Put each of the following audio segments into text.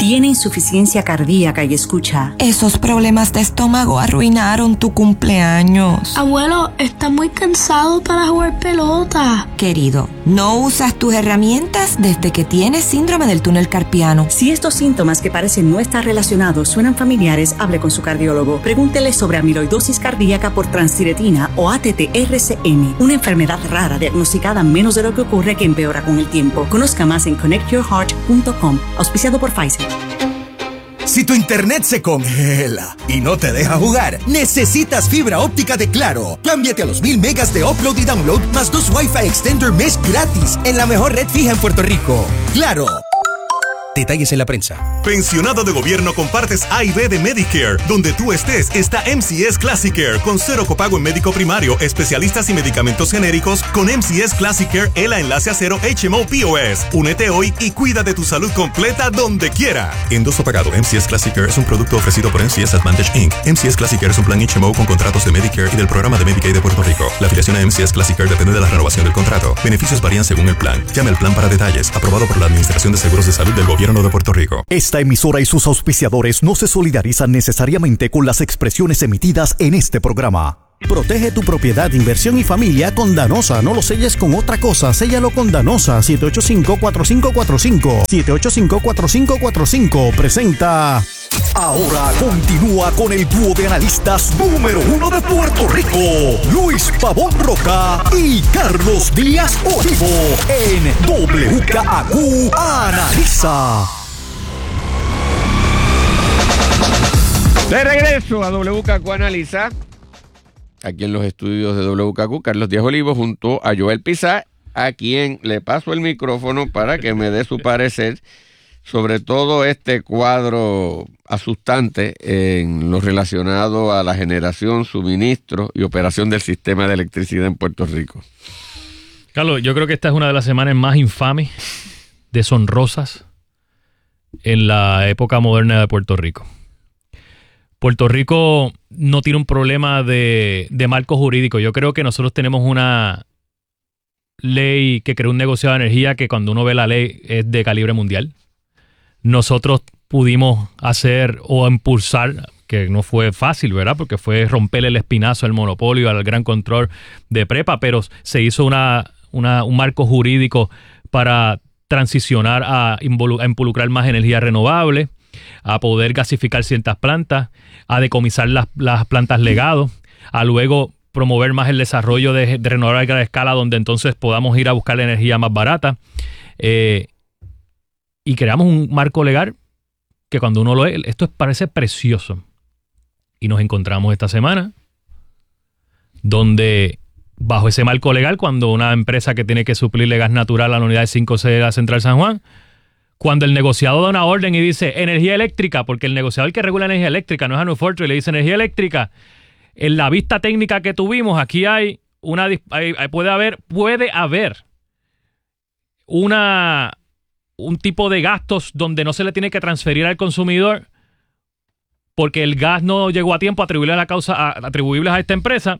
Tiene insuficiencia cardíaca y escucha. Esos problemas de estómago arruinaron tu cumpleaños. Abuelo, está muy cansado para jugar pelota. Querido, no usas tus herramientas desde que tienes síndrome del túnel carpiano. Si estos síntomas que parecen no estar relacionados suenan familiares, hable con su cardiólogo. Pregúntele sobre amiloidosis cardíaca por transtiretina o ATTR-CM, una enfermedad rara diagnosticada menos de lo que ocurre que empeora con el tiempo. Conozca más en connectyourheart.com, auspiciado por Pfizer. Si tu internet se congela y no te deja jugar, necesitas fibra óptica de Claro. Cámbiate a los 1000 megas de upload y download más 2 Wi-Fi Extender Mesh gratis en la mejor red fija en Puerto Rico. ¡Claro! Detalles en la prensa. Pensionado de gobierno compartes A y B de Medicare. Donde tú estés está MCS Classic Care con 0 copago en médico primario, especialistas y medicamentos genéricos con MCS Classic Care ELA enlace a 0 HMO POS. Únete hoy y cuida de tu salud completa donde quiera. Endoso pagado. MCS Classic Care es un producto ofrecido por MCS Advantage Inc. MCS Classic Care es un plan HMO con contratos de Medicare y del programa de Medicaid de Puerto Rico. La afiliación a MCS Classic Care depende de la renovación del contrato. Beneficios varían según el plan. Llame al plan para detalles. Aprobado por la Administración de Seguros de Salud del Gobierno de Puerto Rico. Esta emisora y sus auspiciadores no se solidarizan necesariamente con las expresiones emitidas en este programa. Protege tu propiedad, inversión y familia con Danosa. No lo selles con otra cosa, séllalo con Danosa. 785-4545. 785-4545. Presenta. Ahora continúa con el dúo de analistas número 1 de Puerto Rico, Luis Pavón Roca y Carlos Díaz Olivo, en WKAQ Analiza. De regreso a WKQ Analiza, aquí en los estudios de WKQ, Carlos Díaz Olivo junto a Joel Pizá, a quien le paso el micrófono para que me dé su parecer sobre todo este cuadro asustante en lo relacionado a la generación, suministro y operación del sistema de electricidad en Puerto Rico. Carlos, yo creo que esta es una de las semanas más infames, deshonrosas en la época moderna de Puerto Rico. Puerto Rico no tiene un problema de marco jurídico. Yo creo que nosotros tenemos una ley que creó un negociado de energía que cuando uno ve la ley es de calibre mundial. Nosotros pudimos hacer o impulsar, que no fue fácil, ¿verdad? Porque fue romperle el espinazo al monopolio, al gran control de PREPA, pero se hizo un marco jurídico para transicionar a involucrar más energía renovable, a poder gasificar ciertas plantas, a decomisar las plantas legado, a luego promover más el desarrollo de renovables a gran escala, donde entonces podamos ir a buscar la energía más barata. Y creamos un marco legal que cuando uno lo ve, esto parece precioso. Y nos encontramos esta semana donde bajo ese marco legal, cuando una empresa que tiene que suplirle gas natural a la unidad de 5C de la Central San Juan, cuando el negociador da una orden y dice energía eléctrica, porque el negociador que regula energía eléctrica no es Anu Fortran, y le dice energía eléctrica, en la vista técnica que tuvimos, aquí hay puede haber un tipo de gastos donde no se le tiene que transferir al consumidor porque el gas no llegó a tiempo atribuibles a esta empresa.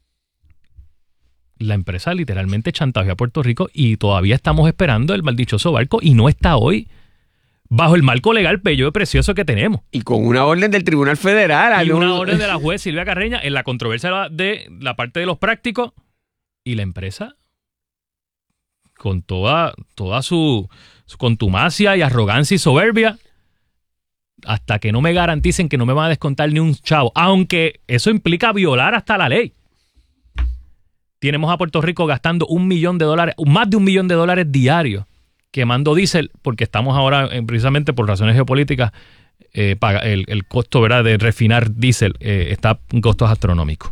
La empresa literalmente chantajeó a Puerto Rico y todavía estamos esperando el maldichoso barco y no está hoy bajo el marco legal bello y precioso que tenemos. Y con una orden del Tribunal Federal. Y una orden de la juez Silvia Carreña en la controversia de la parte de los prácticos, y la empresa con toda su contumacia y arrogancia y soberbia, hasta que no me garanticen que no me van a descontar ni un chavo, aunque eso implica violar hasta la ley. Tenemos a Puerto Rico gastando $1 millón, más de $1 millón diarios, quemando diésel, porque estamos ahora, precisamente por razones geopolíticas, el costo, ¿verdad?, de refinar diésel está en costos astronómicos.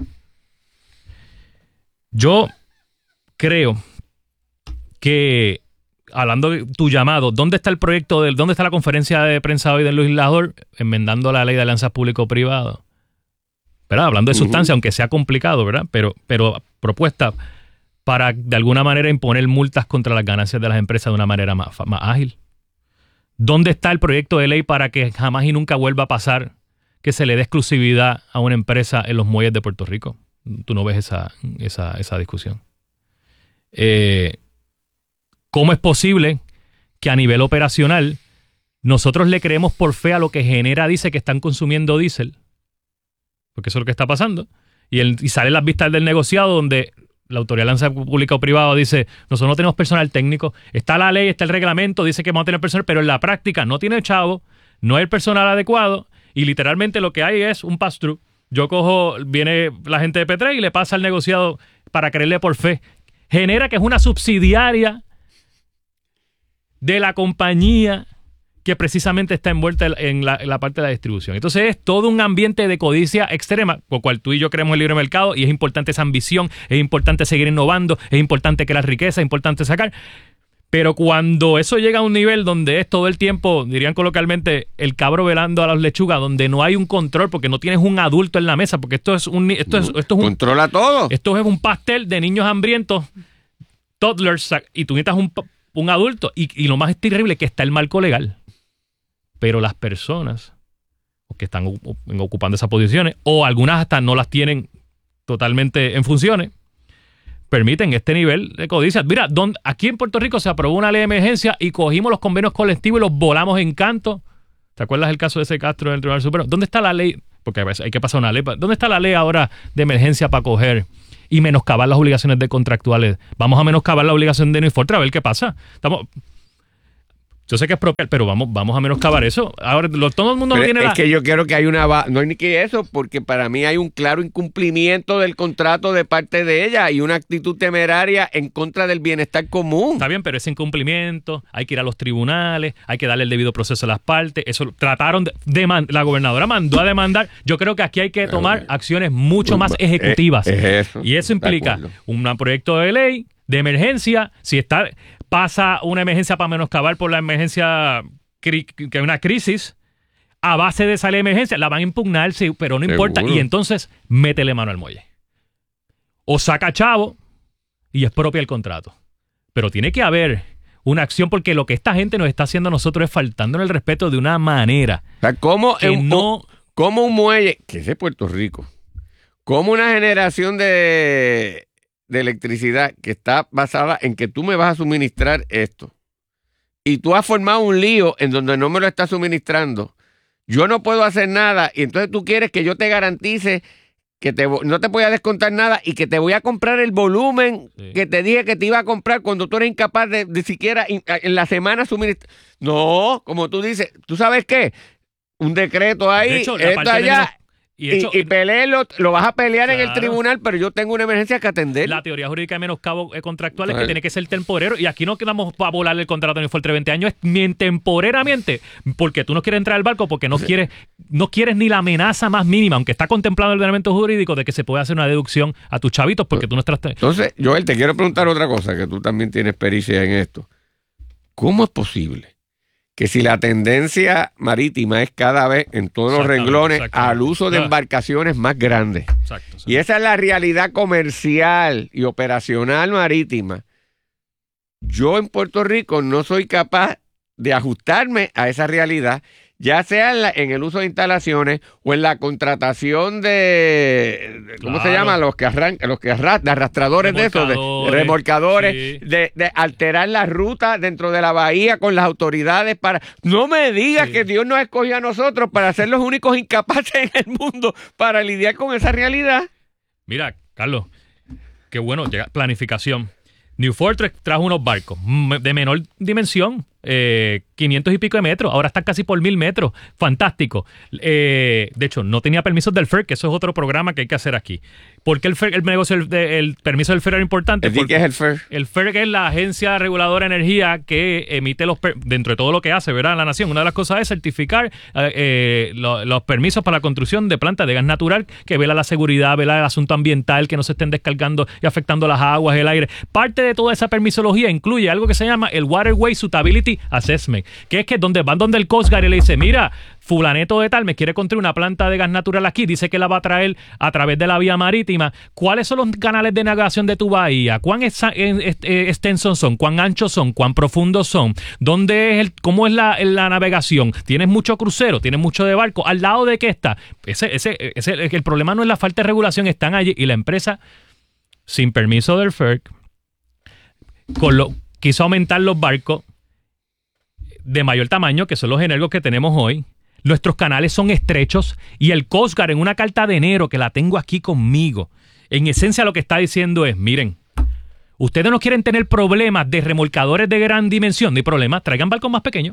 Yo creo que, hablando de tu llamado, ¿dónde está el proyecto dónde está la conferencia de prensa hoy del legislador enmendando la ley de alianzas público-privado? ¿Verdad? Hablando de sustancia, aunque sea complicado, ¿verdad? Pero propuesta para de alguna manera imponer multas contra las ganancias de las empresas de una manera más ágil. ¿Dónde está el proyecto de ley para que jamás y nunca vuelva a pasar que se le dé exclusividad a una empresa en los muelles de Puerto Rico? Tú no ves esa discusión. ¿Cómo es posible que a nivel operacional nosotros le creemos por fe a lo que Genera dice que están consumiendo diésel, porque eso es lo que está pasando, y salen las vistas del negociado donde la Autoridad de Alianza Pública o Privada dice, nosotros no tenemos personal técnico, está la ley, está el reglamento, dice que vamos a tener personal, pero en la práctica no tiene chavo, no hay el personal adecuado, y literalmente lo que hay es un pass-through. Viene la gente de P3 y le pasa al negociado para creerle por fe. Genera, que es una subsidiaria de la compañía que precisamente está envuelta en la parte de la distribución. Entonces es todo un ambiente de codicia extrema, por cual tú y yo creemos el libre mercado, y es importante esa ambición, es importante seguir innovando, es importante crear riqueza, es importante sacar. Pero cuando eso llega a un nivel donde es todo el tiempo, dirían coloquialmente, el cabro velando a las lechugas, donde no hay un control, porque no tienes un adulto en la mesa, porque esto es un controla todo. Esto es un pastel de niños hambrientos, toddlers, y tú necesitas un adulto. Y lo más terrible es que está el marco legal. Pero las personas que están ocupando esas posiciones, o algunas hasta no las tienen totalmente en funciones, permiten este nivel de codicia. Mira, aquí en Puerto Rico se aprobó una ley de emergencia y cogimos los convenios colectivos y los volamos en canto. ¿Te acuerdas el caso de ese Castro en el Tribunal Supremo? ¿Dónde está la ley? Porque a veces hay que pasar una ley. ¿Dónde está la ley ahora de emergencia para coger y menoscabar las obligaciones de contractuales? Vamos a menoscabar la obligación de Unifortra a ver qué pasa. Yo sé que es propia, pero vamos a menoscabar eso. Ahora, todo el mundo pero no tiene es que yo quiero que hay no hay ni que eso, porque para mí hay un claro incumplimiento del contrato de parte de ella y una actitud temeraria en contra del bienestar común. Está bien, pero ese incumplimiento, hay que ir a los tribunales, hay que darle el debido proceso a las partes. Eso trataron la gobernadora mandó a demandar. Yo creo que aquí hay que tomar acciones mucho más ejecutivas. Es eso. Y eso implica un proyecto de ley de emergencia. Si pasa una emergencia para menoscabar por la emergencia, que hay una crisis, a base de esa ley de emergencia, la van a impugnar, sí, pero no importa. Y entonces, métele mano al muelle. O saca chavo y expropia el contrato. Pero tiene que haber una acción, porque lo que esta gente nos está haciendo a nosotros es faltando en el respeto de una manera. O sea, como un muelle, que es de Puerto Rico, como una generación de electricidad que está basada en que tú me vas a suministrar esto y tú has formado un lío en donde no me lo estás suministrando, yo no puedo hacer nada, y entonces tú quieres que yo te garantice que no te voy a descontar nada y que te voy a comprar el volumen que te dije que te iba a comprar cuando tú eres incapaz de siquiera en la semana suministrar. No, como tú dices, ¿tú sabes qué? Un decreto ahí, de hecho, esto allá. Y pelearlo, lo vas a pelear en el tribunal, pero yo tengo una emergencia que atender. La teoría jurídica de menoscabo contractual es que tiene que ser temporero, y aquí no quedamos para volar el contrato ni fue el 20 años, es temporeramente, porque tú no quieres entrar al barco, porque no quieres ni la amenaza más mínima, aunque está contemplado el ordenamiento jurídico de que se puede hacer una deducción a tus chavitos, porque tú no estás... Entonces, Joel, te quiero preguntar otra cosa, que tú también tienes pericia en esto. ¿Cómo es posible que si la tendencia marítima es cada vez en todos los renglones al uso de embarcaciones más grandes? Exacto. Y esa es la realidad comercial y operacional marítima. Yo en Puerto Rico no soy capaz de ajustarme a esa realidad, ya sea en el uso de instalaciones o en la contratación de ¿cómo se llama? De arrastradores de esos, de remolcadores, sí. de alterar la ruta dentro de la bahía con las autoridades para... No me digas que Dios nos escogió a nosotros para ser los únicos incapaces en el mundo para lidiar con esa realidad. Mira, Carlos, qué bueno, planificación. New Fortress trajo unos barcos de menor dimensión, 500 y pico de metros, ahora están casi por 1000 metros, fantástico. De hecho, no tenía permisos del FERC, que eso es otro programa que hay que hacer aquí. ¿Por qué el permiso del FERC era importante? ¿Qué es el FERC? El FERC es la agencia reguladora de energía que emite dentro de todo lo que hace, ¿verdad? La nación, una de las cosas es certificar los permisos para la construcción de plantas de gas natural, que vela la seguridad, vela el asunto ambiental, que no se estén descargando y afectando las aguas, el aire. Parte de toda esa permisología incluye algo que se llama el Waterway Suitability Assessment, que es que van donde el Coast Guard y le dice, mira, fulaneto de tal me quiere construir una planta de gas natural aquí, dice que la va a traer a través de la vía marítima. ¿Cuáles son los canales de navegación de tu bahía? ¿Cuán extensos son? ¿Cuán anchos son? ¿Cuán profundos son? ¿Cómo es la navegación? ¿Tienes mucho crucero? ¿Tienes mucho de barco? ¿Al lado de qué está? El problema no es la falta de regulación, están allí, y la empresa, sin permiso del FERC, quiso aumentar los barcos de mayor tamaño, que son los energos que tenemos hoy. Nuestros canales son estrechos y el Coast Guard en una carta de enero que la tengo aquí conmigo, en esencia lo que está diciendo es, miren, ustedes no quieren tener problemas de remolcadores de gran dimensión, no hay problema, traigan barcos más pequeños.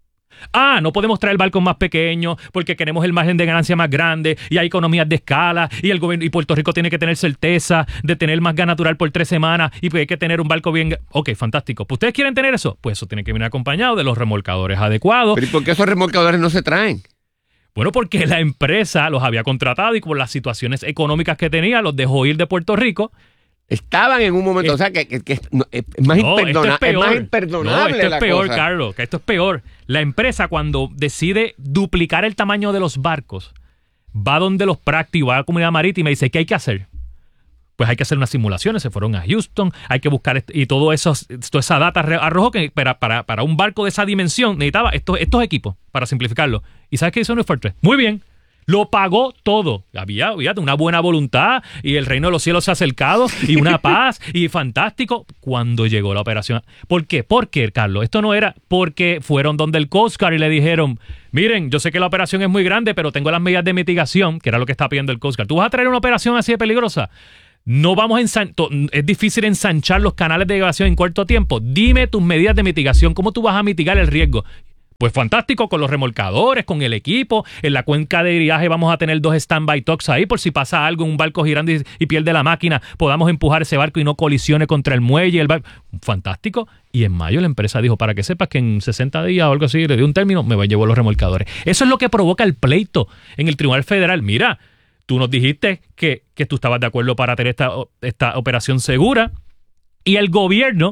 No podemos traer barcos más pequeños porque queremos el margen de ganancia más grande y hay economías de escala y el gobierno y Puerto Rico tiene que tener certeza de tener más gas natural por 3 semanas y pues hay que tener un barco bien... Ok, fantástico. ¿Pues ustedes quieren tener eso? Pues eso tiene que venir acompañado de los remolcadores adecuados. ¿Pero y por qué esos remolcadores no se traen? Bueno, porque la empresa los había contratado y por las situaciones económicas que tenía los dejó ir de Puerto Rico. Estaban en un momento, o sea, que es más imperdonable. Es más imperdonable. Esto es peor, cosa. Carlos, que esto es peor. La empresa, cuando decide duplicar el tamaño de los barcos, va donde los prácticos, va a la comunidad marítima y dice, ¿qué hay que hacer? Pues hay que hacer unas simulaciones, se fueron a Houston, hay que buscar, y toda esa data arrojó que para un barco de esa dimensión necesitaba estos equipos, para simplificarlo. ¿Y sabes qué hizo New Fortress? Muy bien. Lo pagó todo. Había una buena voluntad y el reino de los cielos se ha acercado y una paz y fantástico cuando llegó la operación. ¿Por qué? ¿Por qué, Carlos? Esto no era porque fueron donde el Coast Guard y le dijeron, miren, yo sé que la operación es muy grande, pero tengo las medidas de mitigación, que era lo que estaba pidiendo el Coast Guard. ¿Tú vas a traer una operación así de peligrosa? No vamos a es difícil ensanchar los canales de navegación en corto tiempo. Dime tus medidas de mitigación, ¿cómo tú vas a mitigar el riesgo? Pues fantástico, con los remolcadores, con el equipo. En la cuenca de viaje vamos a tener 2 standby docks ahí por si pasa algo, un barco girando y pierde la máquina, podamos empujar ese barco y no colisione contra el muelle. Fantástico. Y en mayo la empresa dijo, para que sepas que en 60 días o algo así, le dio un término, me llevo los remolcadores. Eso es lo que provoca el pleito en el Tribunal Federal. Mira, tú nos dijiste que tú estabas de acuerdo para tener esta operación segura y el gobierno,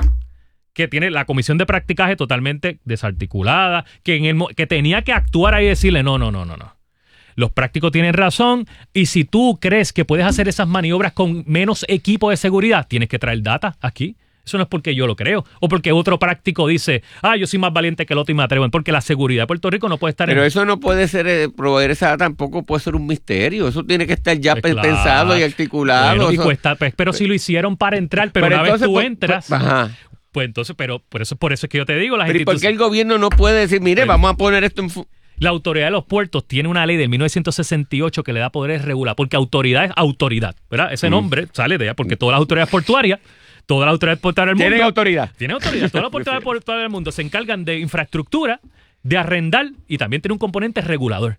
que tiene la comisión de practicaje totalmente desarticulada, que tenía que actuar ahí y decirle, no. Los prácticos tienen razón y si tú crees que puedes hacer esas maniobras con menos equipo de seguridad, tienes que traer data aquí. Eso no es porque yo lo creo o porque otro práctico dice, yo soy más valiente que el otro y me atrevo, porque la seguridad de Puerto Rico no puede estar eso no puede ser, proveer esa data tampoco puede ser un misterio. Eso tiene que estar ya pensado y articulado. Bueno, y cuesta, pero si lo hicieron para entrar, pero una vez tú entras... Pues entonces, pero por eso es que yo te digo, ¿Pero por qué el gobierno no puede decir, mire, vamos a poner esto en... La autoridad de los puertos tiene una ley de 1968 que le da poderes regular, porque autoridad es autoridad, ¿verdad? Ese nombre sale de allá, porque todas las autoridades portuarias del mundo... ¿Tienen autoridad? Tienen autoridad. Todas las autoridades portuarias del mundo se encargan de infraestructura, de arrendar y también tiene un componente regulador.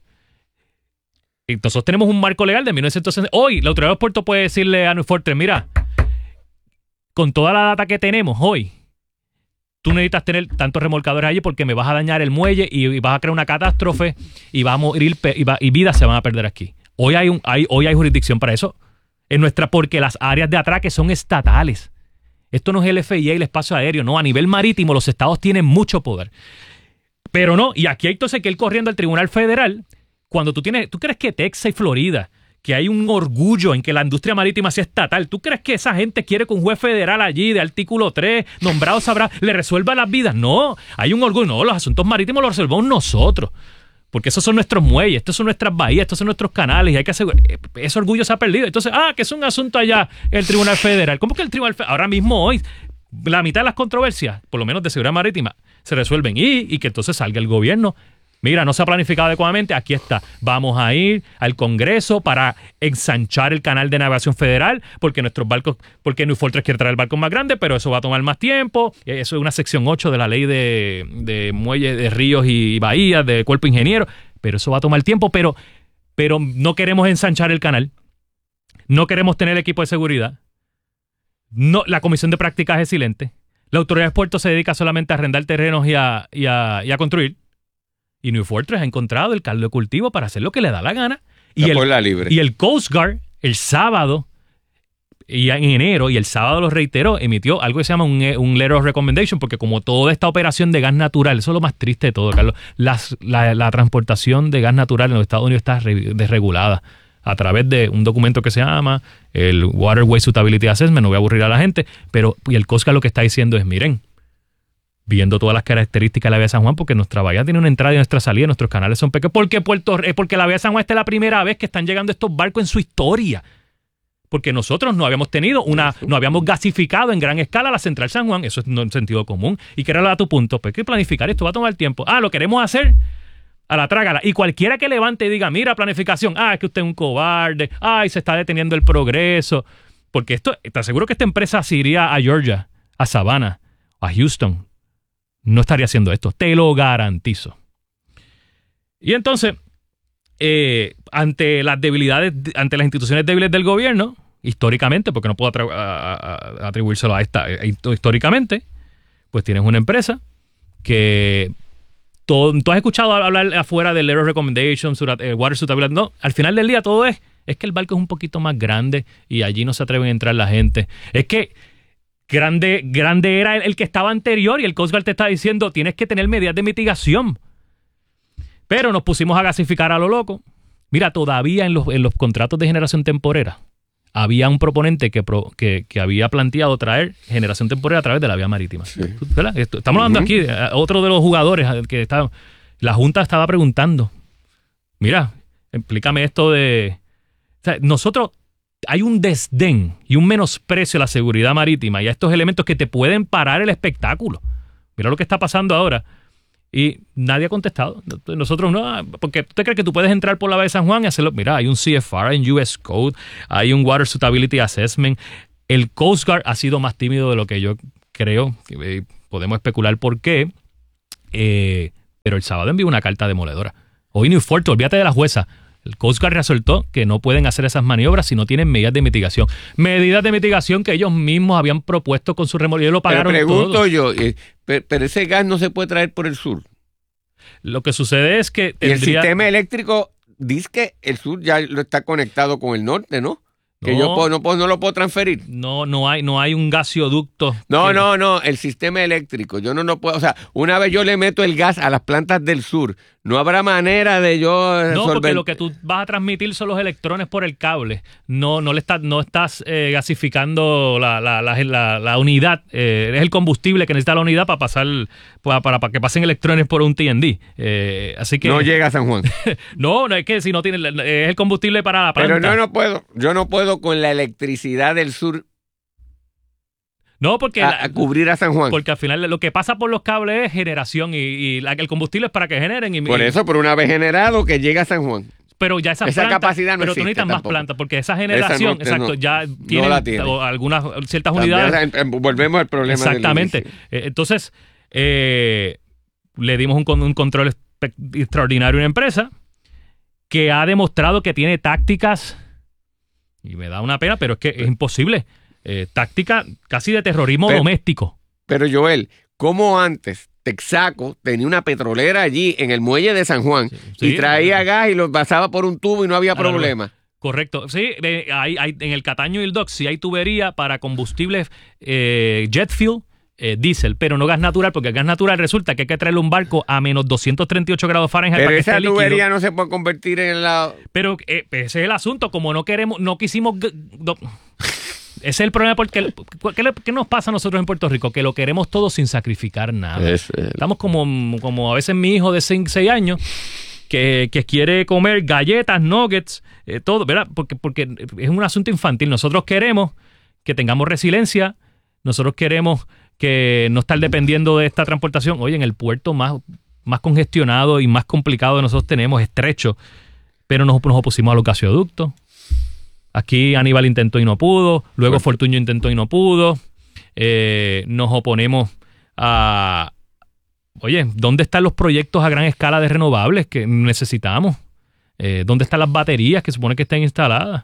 Entonces tenemos un marco legal de 1960. Hoy la autoridad de los puertos puede decirle a New Fortress, mira, con toda la data que tenemos hoy, tú necesitas tener tantos remolcadores allí porque me vas a dañar el muelle y vas a crear una catástrofe y va a morir y vidas se van a perder aquí. Hoy hay jurisdicción para eso porque las áreas de atraque son estatales. Esto no es el FIA y el espacio aéreo, no. A nivel marítimo los estados tienen mucho poder. Pero no, y aquí hay entonces que ir corriendo al Tribunal Federal cuando tú crees que Texas y Florida, que hay un orgullo en que la industria marítima sea estatal. ¿Tú crees que esa gente quiere que un juez federal allí de artículo 3, nombrado sabrá, le resuelva las vidas? No, hay un orgullo. No, los asuntos marítimos los resolvemos nosotros. Porque esos son nuestros muelles, estos son nuestras bahías, estos son nuestros canales y hay que asegurar. Ese orgullo se ha perdido. Entonces, que es un asunto allá el Tribunal Federal. ¿Cómo que el Tribunal Federal? Ahora mismo hoy, la mitad de las controversias, por lo menos de seguridad marítima, se resuelven y que entonces salga el gobierno. Mira, no se ha planificado adecuadamente, aquí está. Vamos a ir al Congreso para ensanchar el canal de navegación federal, porque New Fortress quiere traer barcos más grandes, pero eso va a tomar más tiempo. Eso es una sección 8 de la ley de muelles, de ríos y bahías, de cuerpo ingeniero, pero eso va a tomar tiempo, pero no queremos ensanchar el canal. No queremos tener equipo de seguridad. No, la comisión de prácticas es silente. La autoridad de puertos se dedica solamente a arrendar terrenos y a construir. Y New Fortress ha encontrado el caldo de cultivo para hacer lo que le da la gana. Y el Coast Guard, el sábado, y en enero, y el sábado lo reiteró, emitió algo que se llama un letter of recommendation, porque como toda esta operación de gas natural, eso es lo más triste de todo, Carlos, la transportación de gas natural en los Estados Unidos está desregulada a través de un documento que se llama el Waterway Suitability Assessment. No voy a aburrir a la gente, pero y el Coast Guard lo que está diciendo es, miren, viendo todas las características de la Bahía de San Juan, porque nuestra bahía tiene una entrada y nuestra salida, nuestros canales son pequeños, porque la Bahía de San Juan esta es la primera vez que están llegando estos barcos en su historia. Porque nosotros no habíamos no habíamos gasificado en gran escala la Central San Juan. Eso es no en sentido común. ¿Y qué era tu punto? Pues hay que planificar esto, va a tomar tiempo. Lo queremos hacer a la trágala. Y cualquiera que levante y diga, mira, planificación, es que usted es un cobarde, se está deteniendo el progreso. Porque te aseguro que esta empresa se iría a Georgia, a Savannah, a Houston. No estaría haciendo esto, te lo garantizo. Y entonces, ante las debilidades, ante las instituciones débiles del gobierno, históricamente, porque no puedo atribuírselo a esta, históricamente, pues tienes una empresa que tú has escuchado hablar afuera del Letter of Recommendation, Water Suitability. No, al final del día todo es que el barco es un poquito más grande y allí no se atreven a entrar la gente. Es que grande era el que estaba anterior y el Coast Guard te está diciendo tienes que tener medidas de mitigación. Pero nos pusimos a gasificar a lo loco. Mira, todavía en los contratos de generación temporera había un proponente que había planteado traer generación temporera a través de la vía marítima. Sí. Estamos hablando aquí de otro de los jugadores que la Junta estaba preguntando. Mira, explícame esto de... O sea, nosotros... Hay un desdén y un menosprecio a la seguridad marítima y a estos elementos que te pueden parar el espectáculo. Mira lo que está pasando ahora. Y nadie ha contestado. Nosotros no, porque ¿tú te crees que tú puedes entrar por la Bahía de San Juan y hacerlo? Mira, hay un CFR, hay un US Code, hay un Water Suitability Assessment. El Coast Guard ha sido más tímido de lo que yo creo. Podemos especular por qué. Pero el sábado envió una carta demoledora. Hoy New Forte, olvídate de la jueza. El Coast Guard resaltó que no pueden hacer esas maniobras si no tienen medidas de mitigación. Medidas de mitigación que ellos mismos habían propuesto con su remolino y lo pagaron todo. Pero pregunto yo, pero ese gas no se puede traer por el sur. Lo que sucede es que el sistema eléctrico dice que el sur ya lo está conectado con el norte, ¿no? Que yo no lo puedo transferir. No hay un gasoducto. No, el sistema eléctrico. Yo no puedo, o sea, una vez yo le meto el gas a las plantas del sur, no habrá manera de yo resolver. No, porque lo que tú vas a transmitir son los electrones por el cable. No estás gasificando la unidad. Es el combustible que necesita la unidad para pasar para que pasen electrones por un TND. Así que no llega a San Juan. No, es que si no tiene es el combustible para la planta. Pero yo no puedo con la electricidad del sur. No, porque a cubrir a San Juan. Porque al final lo que pasa por los cables es generación y el combustible es para que generen. Por una vez generado que llega a San Juan. Pero ya esa capacidad no pero existe. Pero tú necesitas tampoco. más plantas porque esa generación, ya tiene algunas ciertas también unidades. Volvemos al problema. Exactamente. Entonces, le dimos un control extraordinario a una empresa que ha demostrado que tiene tácticas, y me da una pena, pero es que es imposible. Táctica casi de terrorismo doméstico. Pero Joel, ¿cómo antes Texaco tenía una petrolera allí en el muelle de San Juan y traía gas y lo pasaba por un tubo y no había problema? Correcto. Sí, hay en el Cataño y el Dock sí hay tubería para combustibles jet fuel, diésel, pero no gas natural, porque el gas natural resulta que hay que traerle un barco a menos 238 grados Fahrenheit. Pero esa tubería no se puede convertir en la... Pero ese es el asunto, como no quisimos... Ese es el problema, porque ¿qué nos pasa a nosotros en Puerto Rico? Que lo queremos todo sin sacrificar nada. Estamos como a veces mi hijo de 6 años que quiere comer galletas, nuggets, todo, ¿verdad? Porque es un asunto infantil. Nosotros queremos que tengamos resiliencia, nosotros queremos que no estar dependiendo de esta transportación. Oye, en el puerto más congestionado y más complicado que nosotros tenemos, estrecho, pero nos opusimos a los gasoductos. Aquí Aníbal intentó y no pudo. Luego Fortuño intentó y no pudo. Nos oponemos a... Oye, ¿dónde están los proyectos a gran escala de renovables que necesitamos? ¿Dónde están las baterías que se supone que estén instaladas?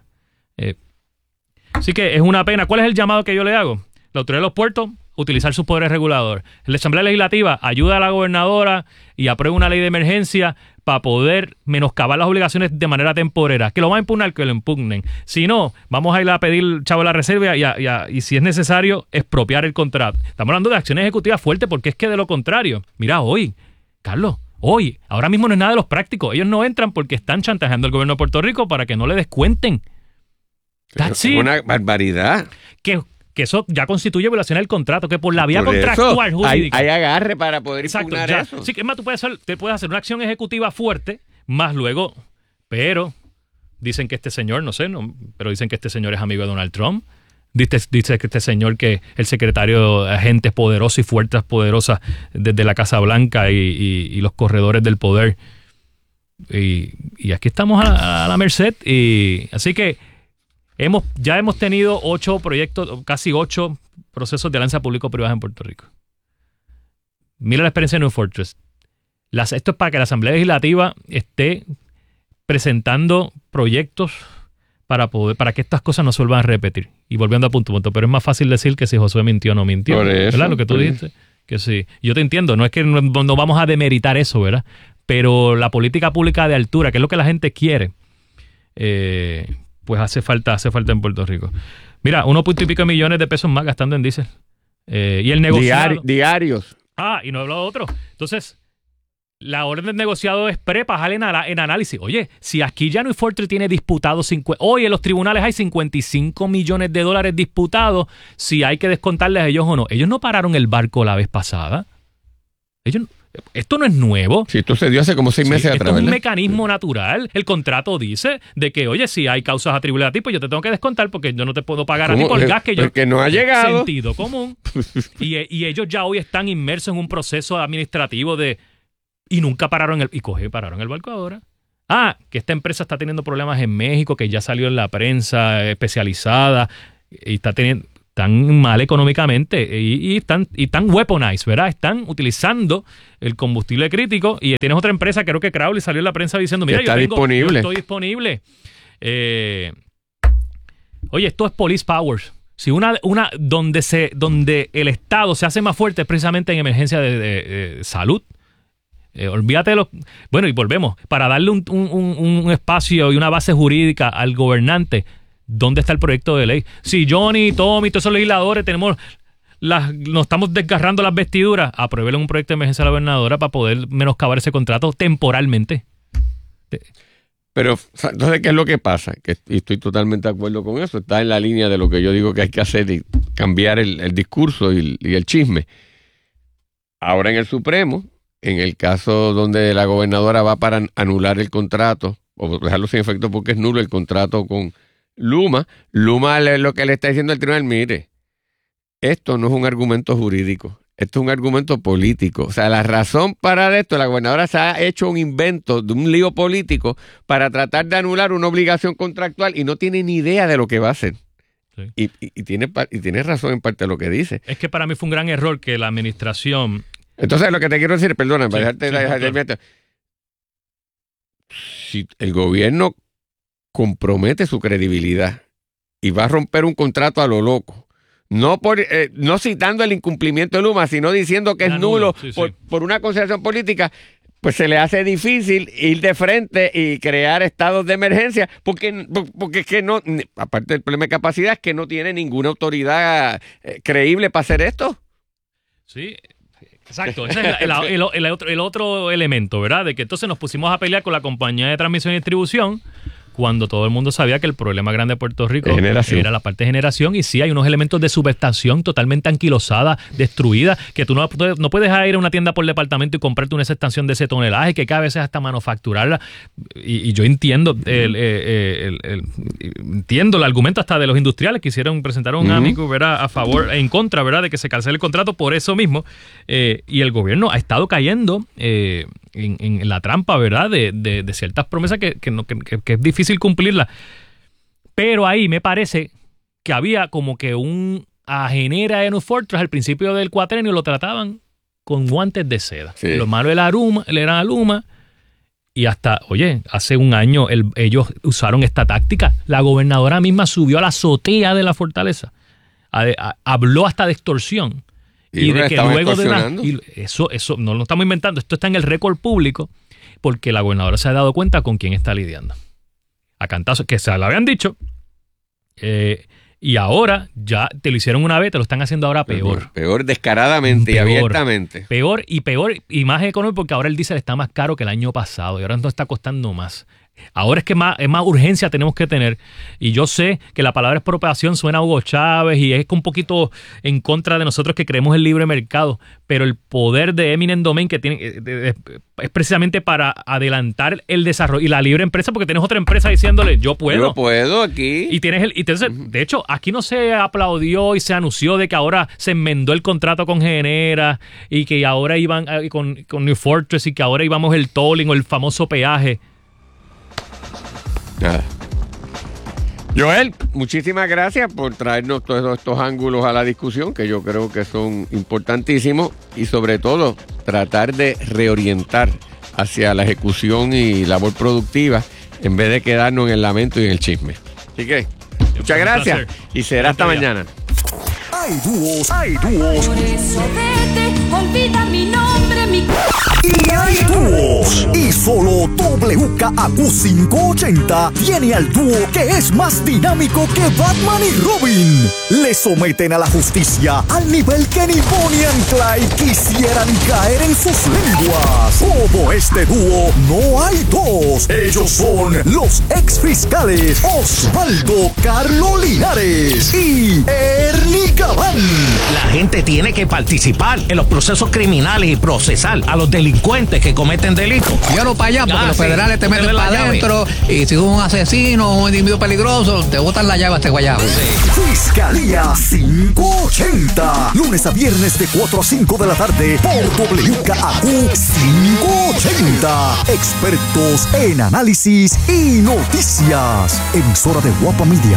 Así que es una pena. ¿Cuál es el llamado que yo le hago? La autoridad de los puertos, utilizar sus poderes reguladores. La Asamblea Legislativa ayuda a la gobernadora y aprueba una ley de emergencia para poder menoscabar las obligaciones de manera temporera. Que lo va a impugnar, que lo impugnen. Si no, vamos a ir a pedir chavo de la reserva y si es necesario, expropiar el contrato. Estamos hablando de acciones ejecutivas fuertes, porque es que de lo contrario, mira, Carlos, ahora mismo no es nada de los prácticos. Ellos no entran porque están chantajeando al gobierno de Puerto Rico para que no le descuenten. Es una barbaridad. Que eso ya constituye violación del contrato, que por la vía contractual jurídica. Hay agarre para poder impugnar eso. Sí, que es más, tú puedes hacer una acción ejecutiva fuerte, más luego, pero Dicen que este señor, no sé, pero dicen que este señor es amigo de Donald Trump. Dice que este señor, que el secretario de agentes poderosos y fuerzas poderosas desde la Casa Blanca y los corredores del poder. Y aquí estamos a la merced. Así que ya hemos tenido 8 proyectos, casi 8 procesos de alianza público-privada en Puerto Rico. Mira la experiencia de New Fortress. Esto es para que la Asamblea Legislativa esté presentando proyectos para que estas cosas no se vuelvan a repetir. Y volviendo a punto, pero es más fácil decir que si Josué mintió o no mintió. Por eso, ¿verdad? Lo que tú dijiste. Que sí. Yo te entiendo, no es que no vamos a demeritar eso, ¿verdad? Pero la política pública de altura, que es lo que la gente quiere, pues hace falta en Puerto Rico. Mira, 1.5 millones de pesos más gastando en diésel. Y el negociado... Diarios. Y no he hablado de otro. Entonces, la orden del negociado es para en análisis. Oye, si aquí ya New Fortress tiene disputados hoy en los tribunales hay 55 millones de dólares disputados, si hay que descontarles a ellos o no. Ellos no pararon el barco la vez pasada. Esto no es nuevo. Sí, esto se dio hace como 6 meses atrás. Esto es un mecanismo natural. El contrato dice de que, oye, si hay causas atribuidas a ti, pues yo te tengo que descontar porque yo no te puedo pagar a ti por el gas que yo... Porque no ha llegado. Sentido común. y ellos ya hoy están inmersos en un proceso administrativo y nunca pararon pararon el barco ahora. Que esta empresa está teniendo problemas en México, que ya salió en la prensa especializada y están mal económicamente y están weaponized, ¿verdad? Están utilizando el combustible crítico y tienes otra empresa, creo que Crowley salió en la prensa diciendo, mira, yo estoy disponible. Oye, esto es police powers. Si donde el Estado se hace más fuerte es precisamente en emergencia de salud. Olvídate de los... Bueno, y volvemos. Para darle un espacio y una base jurídica al gobernante, ¿dónde está el proyecto de ley? Si Johnny, Tommy, todos esos legisladores nos estamos desgarrando las vestiduras, aprueben un proyecto de emergencia a la gobernadora para poder menoscabar ese contrato temporalmente. Pero, entonces, ¿qué es lo que pasa? Y estoy totalmente de acuerdo con eso. Está en la línea de lo que yo digo que hay que hacer y cambiar el discurso y el chisme. Ahora en el Supremo, en el caso donde la gobernadora va para anular el contrato, o dejarlo sin efecto porque es nulo el contrato con Luma lo que le está diciendo al tribunal, mire, esto no es un argumento jurídico, esto es un argumento político. O sea, la razón para esto, la gobernadora se ha hecho un invento de un lío político para tratar de anular una obligación contractual y no tiene ni idea de lo que va a hacer. Sí. Y tiene razón en parte de lo que dice. Es que para mí fue un gran error que la administración... Entonces, lo que te quiero decir, perdona, para dejarte si el gobierno compromete su credibilidad y va a romper un contrato a lo loco, no citando el incumplimiento de Luma, sino diciendo que es nulo por una consideración política, pues se le hace difícil ir de frente y crear estados de emergencia, porque es que no, aparte del problema de capacidad, es que no tiene ninguna autoridad creíble para hacer esto. Sí. Exacto, ese es el otro elemento, ¿verdad? De que entonces nos pusimos a pelear con la compañía de transmisión y distribución cuando todo el mundo sabía que el problema grande de Puerto Rico era la parte de generación, y sí hay unos elementos de subestación totalmente anquilosada, destruida, que tú no puedes ir a una tienda por departamento y comprarte una estación de ese tonelaje, que cada vez hasta manufacturarla, y yo entiendo entiendo el argumento hasta de los industriales que presentaron un amigo, ¿verdad?, a favor e en contra, ¿verdad?, de que se cancele el contrato por eso mismo, y el gobierno ha estado cayendo en la trampa, ¿verdad?, de ciertas promesas que es difícil cumplirlas. Pero ahí me parece que había como que un agenera de New Fortress al principio del cuatrenio, lo trataban con guantes de seda. Sí. Lo malo era Luma, y hasta, hace un año ellos usaron esta táctica. La gobernadora misma subió a la azotea de la fortaleza, habló hasta de extorsión. Y de que luego eso no lo estamos inventando, esto está en el récord público, porque la gobernadora se ha dado cuenta con quién está lidiando. A cantazo, que se lo habían dicho, y ahora ya te lo hicieron una vez, te lo están haciendo ahora peor. Peor descaradamente y abiertamente. Peor y más económico, porque ahora el diésel está más caro que el año pasado y ahora no está costando más. Ahora es que es más urgencia tenemos que tener. Y yo sé que la palabra expropiación suena a Hugo Chávez y es un poquito en contra de nosotros que creemos el libre mercado, pero el poder de eminent domain que tiene es precisamente para adelantar el desarrollo y la libre empresa, porque tienes otra empresa diciéndole yo puedo aquí. Y entonces, de hecho, aquí no se aplaudió y se anunció de que ahora se enmendó el contrato con Genera y que ahora iban con New Fortress y que ahora íbamos el tolling o el famoso peaje. Nada. Joel, muchísimas gracias por traernos todos estos ángulos a la discusión, que yo creo que son importantísimos, y sobre todo tratar de reorientar hacia la ejecución y labor productiva en vez de quedarnos en el lamento y en el chisme. Así que, muchas gracias y será hasta mañana. Hay dúos. Por eso vete, olvida mi nombre, mi... Y hay dúos. Y solo WKAQ 580 tiene al dúo que es más dinámico que Batman y Robin. Le someten a la justicia al nivel que ni Bonnie and Clyde quisieran caer en sus lenguas. Como este dúo, no hay dos. Ellos son los exfiscales Osvaldo Carlo Linares y Ernie Gabán. La gente tiene que participar en los procesos criminales y procesar a los delincuentes que cometen delitos. Llévalo para allá, porque los federales te meten para adentro y si un asesino o un individuo peligroso, te botan la llave a este guayabo. Fiscalía 580. Lunes a viernes de 4 a 5 de la tarde por WKAQ 580. Expertos en análisis y noticias. Emisora de Guapa Media.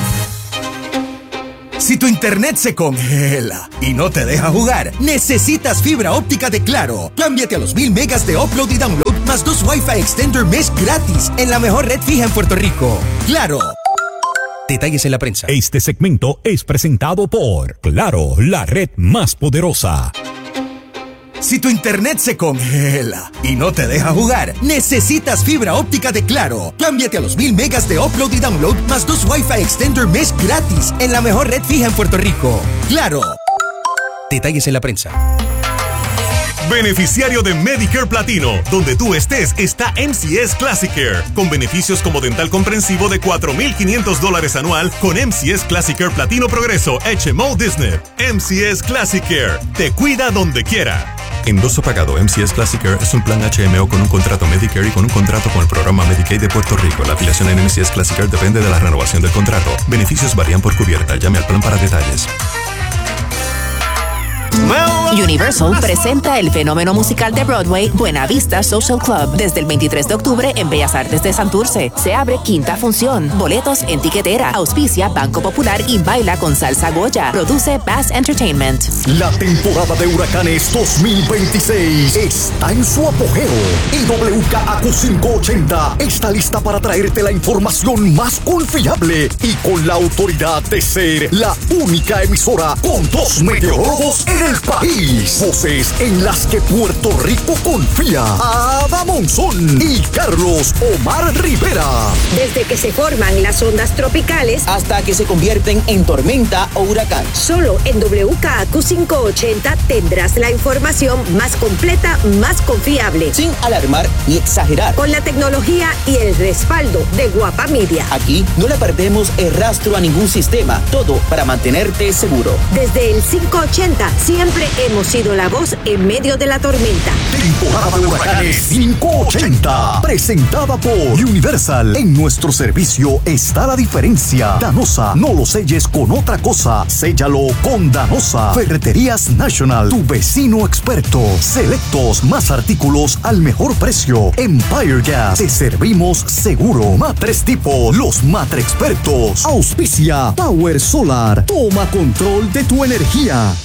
Si tu internet se congela y no te deja jugar, necesitas fibra óptica de Claro. Cámbiate a los 1000 megas de upload y download más 2 Wi-Fi Extender Mesh gratis en la mejor red fija en Puerto Rico. Claro. Detalles en la prensa. Este segmento es presentado por Claro, la red más poderosa. Si tu internet se congela y no te deja jugar, necesitas fibra óptica de Claro. Cámbiate a los 1000 megas de upload y download más 2 Wi-Fi Extender Mesh gratis en la mejor red fija en Puerto Rico. Claro. Detalles en la prensa. Beneficiario de Medicare Platino. Donde tú estés está MCS Classic Care, con beneficios como dental comprensivo de $4,500 anual con MCS Classic Care Platino Progreso HMO Disney. MCS Classic Care, te cuida donde quiera. Endoso pagado. MCS Classic Care es un plan HMO con un contrato Medicare y con un contrato con el programa Medicaid de Puerto Rico. La afiliación en MCS Classic Care depende de la renovación del contrato. Beneficios varían por cubierta. Llame al plan para detalles. Universal presenta el fenómeno musical de Broadway Buena Vista Social Club desde el 23 de octubre en Bellas Artes de Santurce. Se abre quinta función. Boletos en tiquetera. Auspicia Banco Popular y baila con Salsa Goya. Produce Bass Entertainment. La temporada de huracanes 2026 está en su apogeo y WKAQ 580 está lista para traerte la información más confiable y con la autoridad de ser la única emisora con 2 meteorólogos en el país. Voces en las que Puerto Rico confía. Ada Monzón y Carlos Omar Rivera. Desde que se forman las ondas tropicales hasta que se convierten en tormenta o huracán. Solo en WKAQ 580 tendrás la información más completa, más confiable. Sin alarmar ni exagerar. Con la tecnología y el respaldo de Guapa Media. Aquí no le perdemos el rastro a ningún sistema. Todo para mantenerte seguro. Desde el 580 siempre hemos sido la voz en medio de la tormenta. Temporada de huracanes 580. Presentada por Universal. En nuestro servicio está la diferencia. Danosa, no lo selles con otra cosa. Séllalo con Danosa. Ferreterías National, tu vecino experto. Selectos, más artículos al mejor precio. Empire Gas, te servimos seguro. Matres Tipo, los Matre expertos. Auspicia Power Solar. Toma control de tu energía.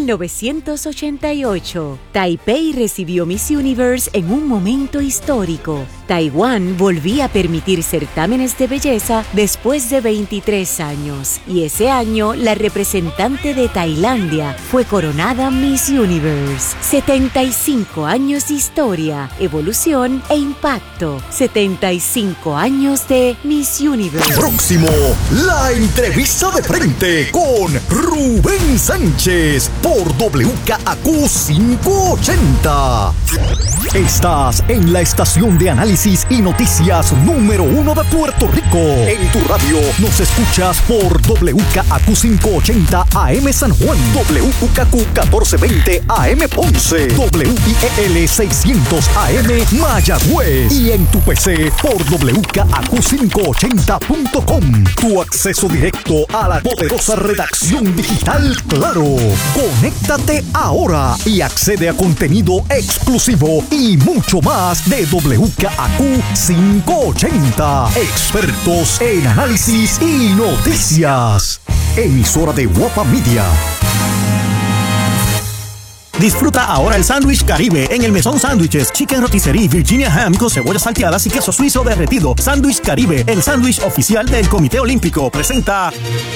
1988. Taipei recibió Miss Universe en un momento histórico. Taiwán volvía a permitir certámenes de belleza después de 23 años. Y ese año, la representante de Tailandia fue coronada Miss Universe. 75 años de historia, evolución e impacto. 75 años de Miss Universe. Próximo, la entrevista de frente con Rubén Sánchez por WKAQ 580. Estás en la estación de análisis análisis y noticias número 1 de Puerto Rico. En tu radio nos escuchas por WKAQ 580 AM San Juan, WKQ 1420 AM Ponce, WIEL 600 AM Mayagüez y en tu PC por WKAQ580.com. Tu acceso directo a la poderosa redacción digital Claro. Conéctate ahora y accede a contenido exclusivo y mucho más de WKAQ 580. Expertos en análisis y noticias. Emisora de Guapa Media. Disfruta ahora el sándwich Caribe en el Mesón Sándwiches, Chicken Rotisserie, Virginia Ham con cebollas salteadas y queso suizo derretido. Sándwich Caribe, el sándwich oficial del Comité Olímpico, presenta...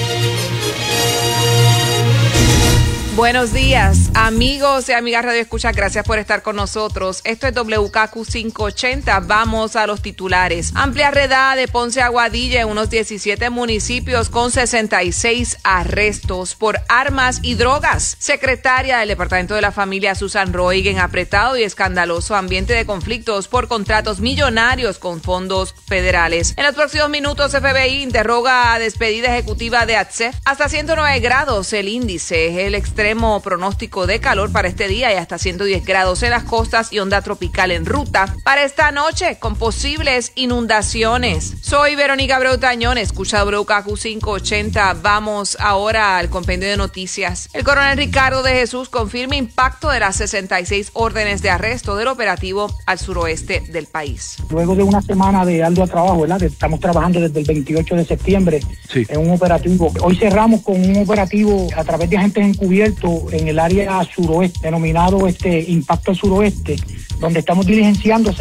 Buenos días, amigos y amigas Radio Escucha, gracias por estar con nosotros. Esto es WKQ 580, vamos a los titulares. Amplia redada de Ponce a Aguadilla en unos 17 municipios con 66 arrestos por armas y drogas. Secretaria del Departamento de la Familia, Susan Roig, en apretado y escandaloso ambiente de conflictos por contratos millonarios con fondos federales. En los próximos minutos, FBI interroga a despedida ejecutiva de ATSEF. Hasta 109 grados el índice, el extremo pronóstico de calor para este día y hasta 110 grados en las costas y onda tropical en ruta para esta noche con posibles inundaciones. Soy Verónica Abreu Tañón, escucha WKQ 580. Vamos ahora al compendio de noticias. El coronel Ricardo de Jesús confirma impacto de las 66 órdenes de arresto del operativo al suroeste del país. Luego de una semana de arduo trabajo, ¿verdad? Estamos trabajando desde el 28 de septiembre en un operativo. Hoy cerramos con un operativo a través de agentes encubiertos en el área suroeste, denominado Impacto Suroeste, donde estamos diligenciando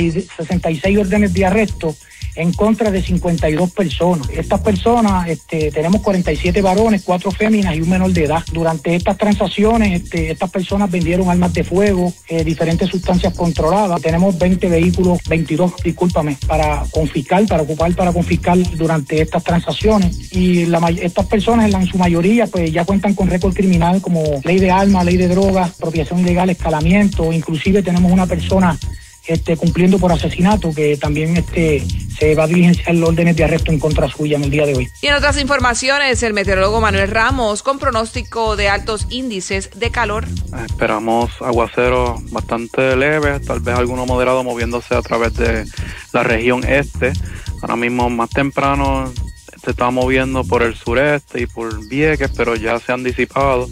66 órdenes de arresto en contra de 52 personas. Estas personas, tenemos 47 varones, 4 féminas y un menor de edad. Durante estas transacciones, estas personas vendieron armas de fuego, diferentes sustancias controladas. Tenemos 22 para confiscar durante estas transacciones. Y estas personas, en su mayoría, pues ya cuentan con récord criminal como ley de armas, ley de drogas, apropiación ilegal, escalamiento. Inclusive tenemos una persona cumpliendo por asesinato, que también se va a diligenciar órdenes de arresto en contra suya en el día de hoy. Y en otras informaciones, el meteorólogo Manuel Ramos con pronóstico de altos índices de calor. Esperamos aguaceros bastante leves, tal vez alguno moderado moviéndose a través de la región este. Ahora mismo más temprano se está moviendo por el sureste y por Vieques, pero ya se han disipado.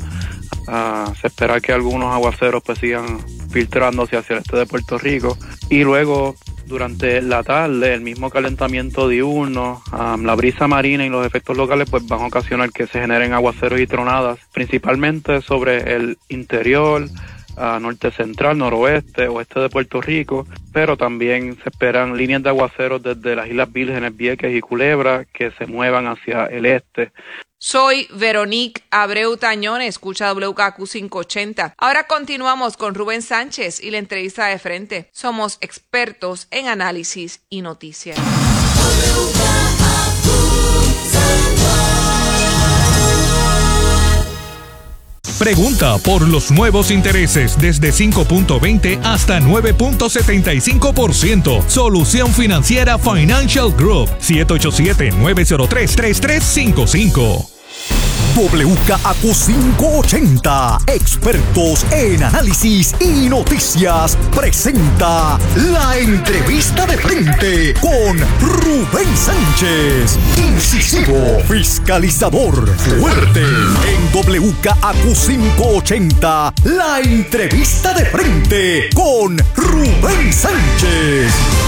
Se espera que algunos aguaceros pues sigan filtrándose hacia el este de Puerto Rico y luego durante la tarde el mismo calentamiento diurno, la brisa marina y los efectos locales pues van a ocasionar que se generen aguaceros y tronadas principalmente sobre el interior, norte central, noroeste, oeste de Puerto Rico, pero también se esperan líneas de aguaceros desde las Islas Vírgenes, Vieques y Culebra que se muevan hacia el este. Soy Verónica Abreu Tañón, escucha WKQ 580. Ahora continuamos con Rubén Sánchez y la entrevista de frente. Somos expertos en análisis y noticias. Pregunta por los nuevos intereses desde 5.20 hasta 9.75%. Solución Financiera Financial Group. 787-903-3355. WKAQ 580, expertos en análisis y noticias, presenta la entrevista de frente con Rubén Sánchez. Incisivo, fiscalizador, fuerte. En WKAQ 580, la entrevista de frente con Rubén Sánchez.